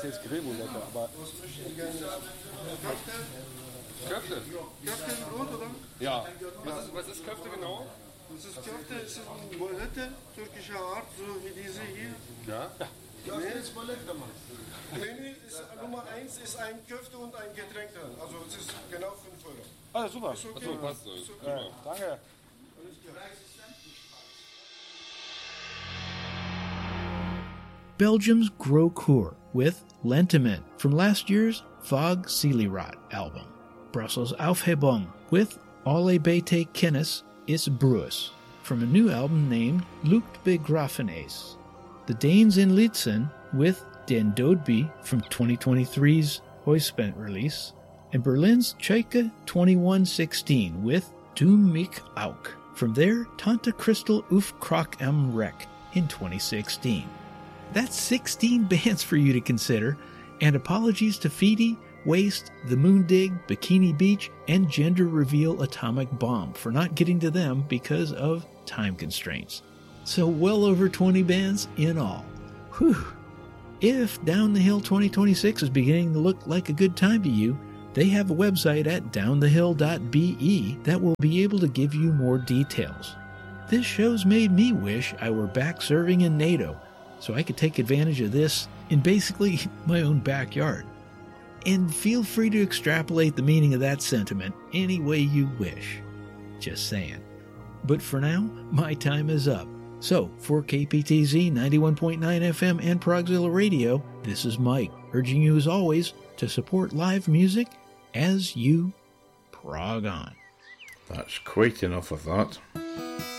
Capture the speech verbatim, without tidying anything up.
ist jetzt Grillbulette, aber... Was möchten Sie gerne essen? Köfte? Köfte? Köfte im Brot, oder? Ja. Was ist, was ist Köfte genau? Das ist Köfte, ist eine Bulette, türkischer Art, so wie diese hier. Ja? Ja, nee, ist Bulette, Mann. Nee, nee, ist, Nummer eins ist ein Köfte und ein Getränk drin. Also es ist genau fünf Euro. Ah, super. Ist okay. Achso, passt so. Ja, danke. Belgium's Groscour with Lentiment from last year's Vogue Seelyrot album. Brussels Aufhebung with Alle Bete Kennis is Bruis from a new album named Lucht Begrafenes. The Danes in Litzen with Den Dodeby from twenty twenty-three's Heuspent release, and Berlin's Tscheke twenty-one sixteen with Du mich auch from their Tante Christel Uf Krok am Reck in twenty sixteen. That's sixteen bands for you to consider, and apologies to Feedy, Waste, The Moondig, Bikini Beach, and Gender Reveal Atomic Bomb for not getting to them because of time constraints. So well over twenty bands in all. Whew. If Down the Hill twenty twenty-six is beginning to look like a good time to you, they have a website at down the hill dot b e that will be able to give you more details. This show's made me wish I were back serving in NATO, so I could take advantage of this in basically my own backyard. And feel free to extrapolate the meaning of that sentiment any way you wish. Just saying. But for now, my time is up. So, for K P T Z ninety-one point nine F M and Progzilla Radio, this is Mike, urging you as always to support live music as you prog on. That's quite enough of that.